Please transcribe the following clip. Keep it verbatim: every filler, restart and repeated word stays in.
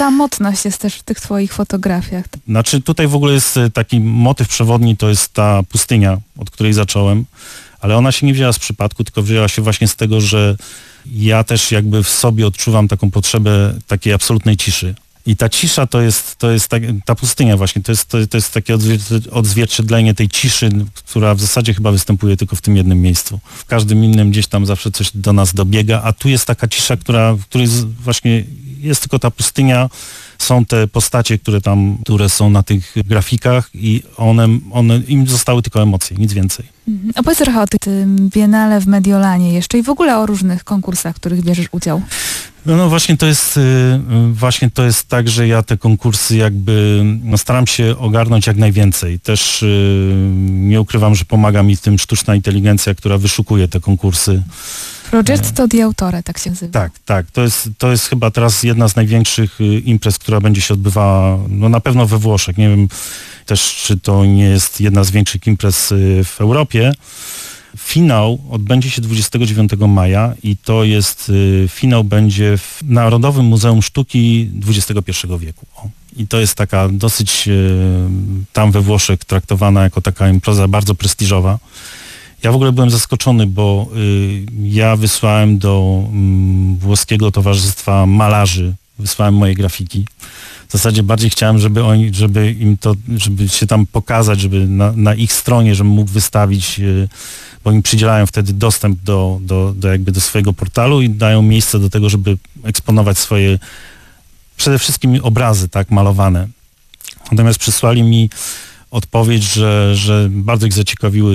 samotność jest też w tych twoich fotografiach. Znaczy tutaj w ogóle jest taki motyw przewodni, to jest ta pustynia, od której zacząłem, ale ona się nie wzięła z przypadku, tylko wzięła się właśnie z tego, że ja też jakby w sobie odczuwam taką potrzebę takiej absolutnej ciszy. I ta cisza to jest, to jest tak, ta pustynia właśnie, to jest, to, to jest takie odzwierciedlenie tej ciszy, która w zasadzie chyba występuje tylko w tym jednym miejscu. W każdym innym gdzieś tam zawsze coś do nas dobiega, a tu jest taka cisza, która, w której właśnie jest tylko ta pustynia, są te postacie, które tam, które są na tych grafikach i one, one im zostały tylko emocje, nic więcej. Mhm. Opowiedz trochę o tym Biennale w Mediolanie jeszcze i w ogóle o różnych konkursach, w których bierzesz udział. No, no właśnie to jest właśnie to jest tak, że ja te konkursy jakby no staram się ogarnąć jak najwięcej. Też nie ukrywam, że pomaga mi w tym sztuczna inteligencja, która wyszukuje te konkursy. Progetto di Autore, tak się nazywa. Tak, tak. To jest, to jest chyba teraz jedna z największych imprez, która będzie się odbywała, no na pewno we Włoszech. Nie wiem też, czy to nie jest jedna z większych imprez w Europie. Finał odbędzie się dwudziestego dziewiątego maja i to jest, y, finał będzie w Narodowym Muzeum Sztuki dwudziestego pierwszego wieku. O. I to jest taka dosyć y, tam we Włoszech traktowana jako taka impreza bardzo prestiżowa. Ja w ogóle byłem zaskoczony, bo y, ja wysłałem do y, włoskiego Towarzystwa Malarzy, wysłałem moje grafiki. W zasadzie bardziej chciałem, żeby oni, żeby im to, żeby się tam pokazać, żeby na, na ich stronie, żebym mógł wystawić, yy, bo im przydzielają wtedy dostęp do, do, do jakby do swojego portalu i dają miejsce do tego, żeby eksponować swoje przede wszystkim obrazy, tak, malowane. Natomiast przysłali mi odpowiedź, że, że bardzo ich zaciekawiły